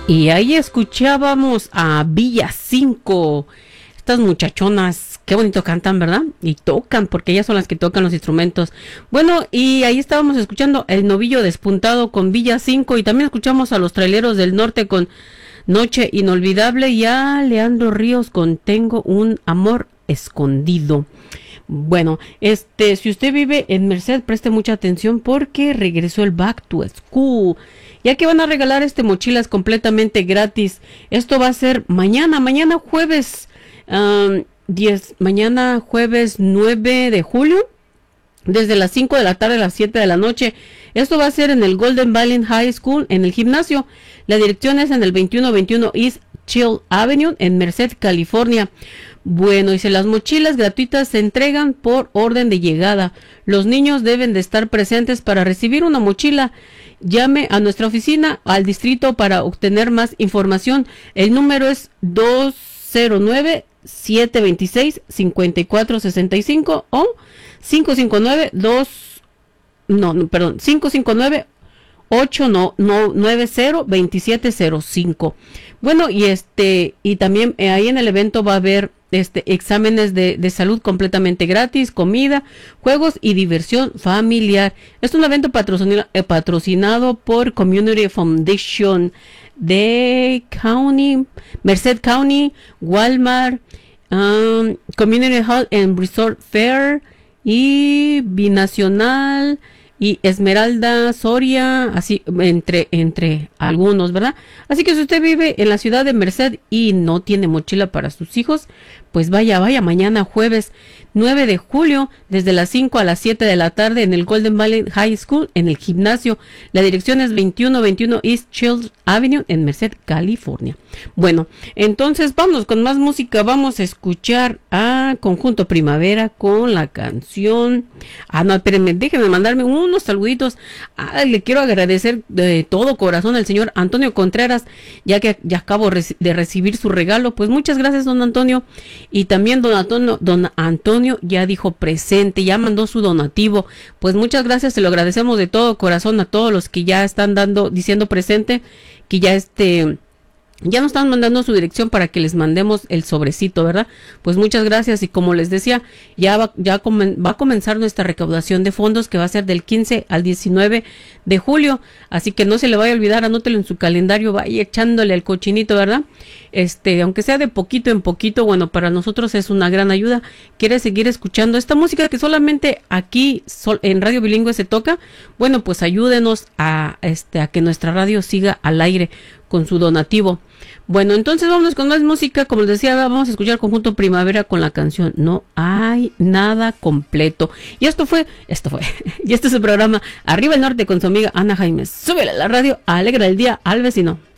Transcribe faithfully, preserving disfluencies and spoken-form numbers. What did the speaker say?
Y ahí escuchábamos a Villa cinco. Estas muchachonas, qué bonito cantan, ¿verdad? Y tocan, porque ellas son las que tocan los instrumentos. Bueno, y ahí estábamos escuchando El Novillo Despuntado con Villa cinco. Y también escuchamos a los Traileros del Norte con Noche Inolvidable. Y a Leandro Ríos con Tengo un Amor Escondido. Bueno, este, si usted vive en Merced, preste mucha atención porque regresó el Back to School. Ya que van a regalar este mochilas completamente gratis. Esto va a ser mañana, mañana jueves um, diez, mañana jueves nueve de julio, desde las cinco de la tarde a las siete de la noche. Esto va a ser en el Golden Valley High School, en el gimnasio. La dirección es en el veintiuno veintiuno East Chill Avenue, en Merced, California. Bueno, dice, las mochilas gratuitas se entregan por orden de llegada. Los niños deben de estar presentes para recibir una mochila. Llame a nuestra oficina al distrito para obtener más información. El número es dos cero nueve, siete dos seis, cinco cuatro seis cinco o cinco cinco nueve dos no, no perdón, cinco cinco nueve ocho nueve cero dos siete cero cinco. Bueno, y este y también eh, ahí en el evento va a haber este exámenes de, de salud completamente gratis, comida, juegos y diversión familiar. Es un evento patrocinado, eh, patrocinado por Community Foundation de County, Merced County, Walmart, um, Community Hall and Resort Fair y Binacional y Esmeralda, Soria, así entre entre algunos, ¿verdad? Así que si usted vive en la ciudad de Merced y no tiene mochila para sus hijos, pues vaya, vaya mañana jueves nueve de julio, desde las cinco a las siete de la tarde en el Golden Valley High School, en el gimnasio. La dirección es veintiuno veintiuno East Chill Avenue, en Merced, California. Bueno, entonces vamos con más música. Vamos a escuchar a Conjunto Primavera con la canción... Ah, no, espérenme, déjenme mandarme unos saluditos. Ah, le quiero agradecer de todo corazón al señor Antonio Contreras, ya que ya acabo de recibir su regalo. Pues muchas gracias, don Antonio. Y también don Antonio, don Antonio ya dijo presente, ya mandó su donativo. Pues muchas gracias, se lo agradecemos de todo corazón a todos los que ya están dando, diciendo presente, que ya este... ya nos están mandando su dirección para que les mandemos el sobrecito, ¿verdad? Pues muchas gracias, y como les decía, ya va, ya comen, va a comenzar nuestra recaudación de fondos, que va a ser del quince al diecinueve de julio, así que no se le vaya a olvidar, anótelo en su calendario, vaya echándole al cochinito, ¿verdad? Este, aunque sea de poquito en poquito, bueno, para nosotros es una gran ayuda. ¿Quiere seguir escuchando esta música que solamente aquí sol, en Radio Bilingüe se toca? Bueno, pues ayúdenos a, este, a que nuestra radio siga al aire con su donativo. Bueno, entonces vámonos con más música. Como les decía, vamos a escuchar Conjunto Primavera con la canción No Hay Nada Completo. Y esto fue, esto fue, y este es el programa Arriba el Norte con su amiga Ana Jaimes. Súbele a la radio, alegra el día al vecino.